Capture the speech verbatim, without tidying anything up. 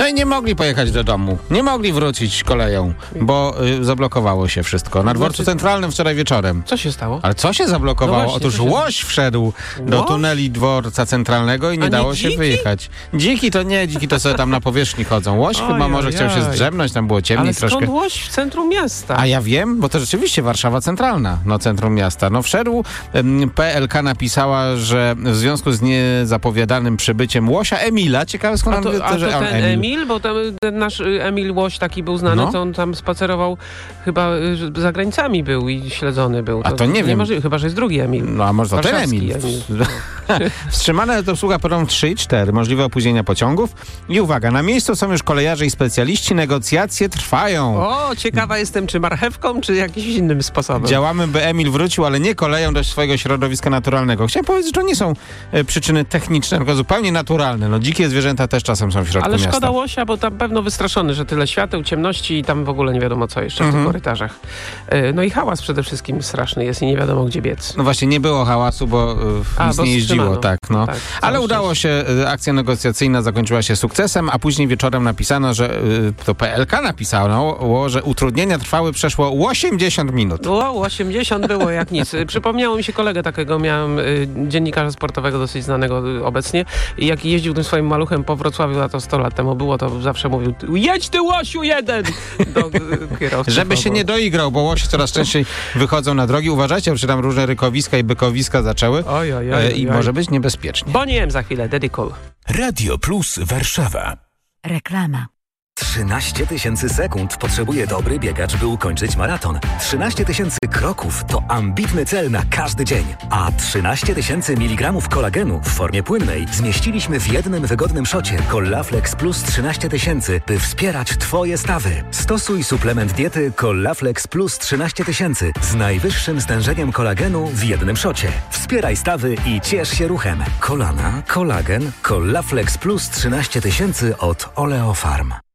No i nie mogli pojechać do domu. Nie mogli wrócić koleją, bo y, zablokowało się wszystko. Na dworcu centralnym wczoraj wieczorem. Co się stało? Ale co się zablokowało? No właśnie, Otóż co się... łoś wszedł do Łoś? tuneli dworca centralnego i nie A nie dało się dziki? wyjechać. Dziki to nie, dziki to sobie tam na powierzchni chodzą. Łoś Oj, chyba oj, może oj. chciał się zdrzemnąć, tam było ciemniej Ale troszkę. skąd łoś w centrum miasta? A ja wiem, bo to rzeczywiście Warszawa centralna, no centrum miasta. No wszedł, P L K napisała, że w związku z niezapowiadanym przybyciem łosia Emila, ciekawe skąd A nam to, wie, a to że ten on Emil, Emil. bo tam, ten nasz y, Emil Łoś taki był znany, No. to on tam spacerował, chyba y, za granicami był i śledzony był. A to nie wiem. Niemożliwe, chyba że jest drugi Emil. No a może to ten Warszawski Emil. Emil. Wstrzymane to obsługa peron trzy i cztery, możliwe opóźnienia pociągów. I uwaga, na miejscu są już kolejarze i specjaliści, negocjacje trwają. O, ciekawa jestem, czy marchewką, czy jakimś innym sposobem. Działamy, by Emil wrócił, ale nie koleją do swojego środowiska naturalnego. Chciałem powiedzieć, że to nie są e, przyczyny techniczne, tylko zupełnie naturalne. No dzikie zwierzęta też czasem są w środku Ale miasta. szkoda łosia, bo tam pewno wystraszony, że tyle świateł, ciemności i tam w ogóle nie wiadomo co jeszcze Mhm. w tych korytarzach. Y, No i hałas przede wszystkim straszny jest i nie wiadomo gdzie biec. No właśnie, nie było hałasu, bo e, A, nic bo nie jeździło. wstrzymano. Tak, no. Tak, Ale całe udało się, e, akcja negocjacyjna zakończyła się sukcesem, a później wieczorem napisano, że e, to P L K napisało, że utrudnienia trwały przeszło osiemdziesiąt minut. O, osiemdziesiąt było jak nic. Y, Przypomniało mi się kolegę takiego, miałem y, dziennikarza sportowego dosyć znanego y, obecnie i jak jeździł tym swoim maluchem po Wrocławiu, a to sto lat temu było, to zawsze mówił: jedź ty łosiu jeden! Do y, kierowcy. Żeby się nie doigrał, bo łosie coraz częściej wychodzą na drogi. Uważajcie, bo się tam różne rykowiska i bykowiska zaczęły Oj, oj, oj, e, oj, i oj. może być niebezpiecznie. Bo nie wiem za chwilę, Daddy Cool. Radio Plus Warszawa. Reklama. trzynaście tysięcy sekund potrzebuje dobry biegacz, by ukończyć maraton. trzynaście tysięcy kroków to ambitny cel na każdy dzień. A trzynaście tysięcy miligramów kolagenu w formie płynnej zmieściliśmy w jednym wygodnym szocie Collaflex Plus trzynaście tysięcy, by wspierać Twoje stawy. Stosuj suplement diety Collaflex Plus trzynaście tysięcy z najwyższym stężeniem kolagenu w jednym szocie. Wspieraj stawy i ciesz się ruchem. Kolana, kolagen, Collaflex Plus trzynaście tysięcy od Oleofarm.